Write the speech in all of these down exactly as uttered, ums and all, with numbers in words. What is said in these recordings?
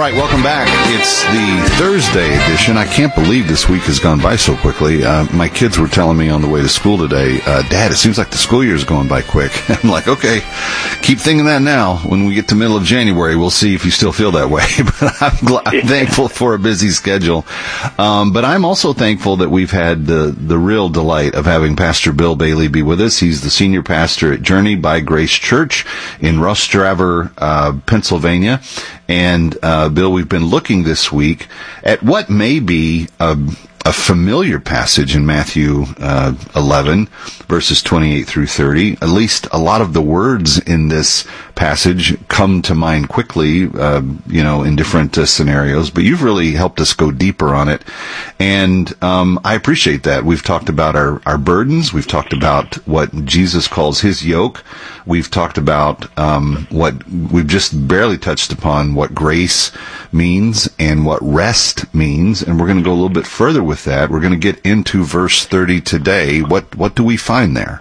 right, welcome back. It's the Thursday edition. I can't believe this week has gone by so quickly. Uh, my kids were telling me on the way to school today, uh, Dad, it seems like the school year is going by quick. I'm like, okay, keep thinking that now. When we get to middle of January, we'll see if you still feel that way. But I'm, gl- I'm thankful for a busy schedule. Um, but I'm also thankful that we've had the, the real delight of having Pastor Bill Bailey be with us. He's the senior pastor at Journey by Grace Church in Rostraver, uh, Pennsylvania. And, uh, Bill, we've been looking this week at what may be a, a familiar passage in Matthew uh, eleven, verses twenty-eight through thirty. At least a lot of the words in this passage come to mind quickly, uh, you know, in different uh, scenarios. But you've really helped us go deeper on it. And um, I appreciate that. We've talked about our, our burdens. We've talked about what Jesus calls his yoke. We've talked about um, what we've just barely touched upon, what grace means and what rest means. And we're going to go a little bit further with that. We're going to get into verse thirty today. What what do we find there?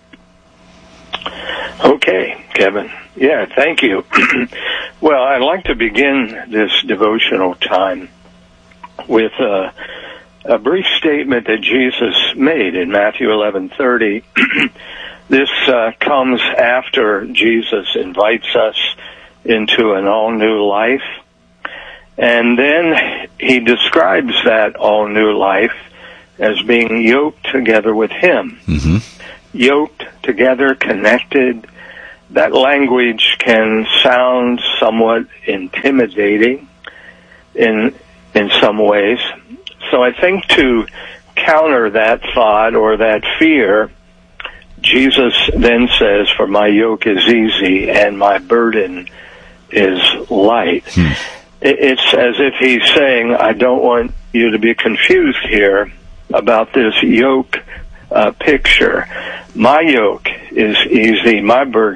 Okay, Kevin. Yeah, thank you. Well, I'd like to begin this devotional time with uh, a brief statement that Jesus made in Matthew eleven thirty. This uh, comes after Jesus invites us into an all-new life. And then he describes that all-new life as being yoked together with him. Mm-hmm. Yoked together, connected. That language can sound somewhat intimidating in in some ways. So I think to counter that thought or that fear, Jesus then says, "For my yoke is easy and my burden is light." Hmm. It's as if he's saying, I don't want you to be confused here about this yoke uh, picture. My yoke is easy, my burden